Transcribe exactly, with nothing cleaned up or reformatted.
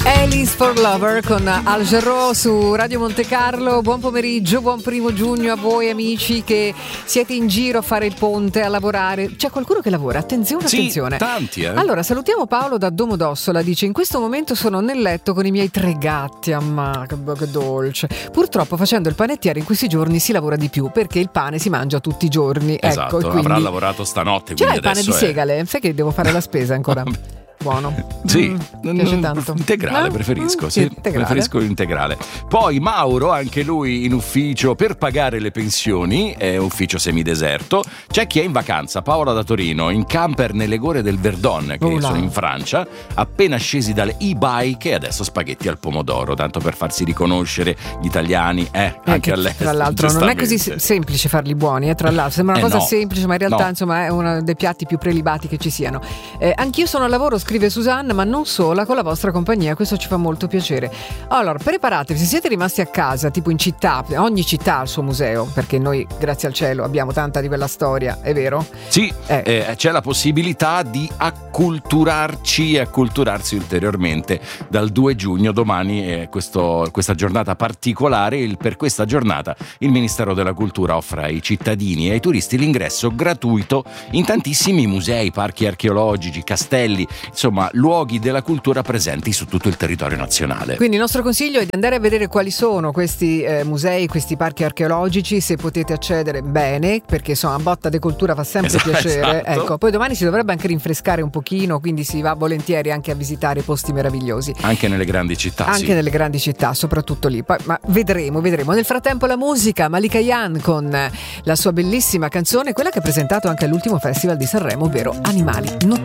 Alice for Lover con Al Jarreau su Radio Monte Carlo. Buon pomeriggio, buon primo giugno a voi amici che siete in giro a fare il ponte, a lavorare. C'è qualcuno che lavora? Attenzione, sì, attenzione. Tanti, eh. Allora, salutiamo Paolo da Domodossola. Dice: in questo momento sono nel letto con i miei tre gatti. Ammà, che, che dolce. Purtroppo facendo il panettiere in questi giorni si lavora di più perché il pane si mangia tutti i giorni. Esatto, ecco, quindi... avrà lavorato stanotte. C'è il pane adesso di è... segale? Sai che devo fare la spesa ancora? Buono. Sì, mm, mi piace tanto. Integrale, eh? preferisco, Mm, sì, integrale. preferisco l'integrale. Poi Mauro, anche lui in ufficio per pagare le pensioni, è ufficio semideserto. C'è chi è in vacanza, Paola da Torino, in camper nelle gore del Verdon, che Oh là. sono in Francia, appena scesi dalle e-bike e adesso spaghetti al pomodoro, tanto per farsi riconoscere gli italiani, eh, Eh, anche che, all'estero. tra l'altro non è così giustamente. se- semplice farli buoni, eh, tra l'altro sembra una Eh, cosa no. semplice, ma in realtà No. insomma è uno dei piatti più prelibati che ci siano. Eh, anch'io sono a lavoro, scrive Susanna, ma non sola, con la vostra compagnia, questo ci fa molto piacere. Allora, preparatevi, se siete rimasti a casa, tipo in città, ogni città ha il suo museo, perché noi grazie al cielo abbiamo tanta di quella storia, è vero? Sì, Eh. eh, c'è la possibilità di acculturarci e acculturarsi ulteriormente dal due giugno. Domani è questo, questa giornata particolare. Il, per questa giornata il Ministero della Cultura offre ai cittadini e ai turisti l'ingresso gratuito in tantissimi musei, parchi archeologici, castelli, insomma luoghi della cultura presenti su tutto il territorio nazionale. Quindi il nostro consiglio è di andare a vedere quali sono questi eh, musei, questi parchi archeologici, se potete accedere bene, perché insomma botta de cultura fa sempre Esatto, piacere. esatto. Ecco, poi domani si dovrebbe anche rinfrescare un pochino, quindi si va volentieri anche a visitare posti meravigliosi. Anche nelle grandi città, Anche sì. nelle grandi città, soprattutto lì. Poi, ma vedremo, vedremo. Nel frattempo la musica, Malika Yan con la sua bellissima canzone, quella che ha presentato anche all'ultimo festival di Sanremo, ovvero Animali Notturni.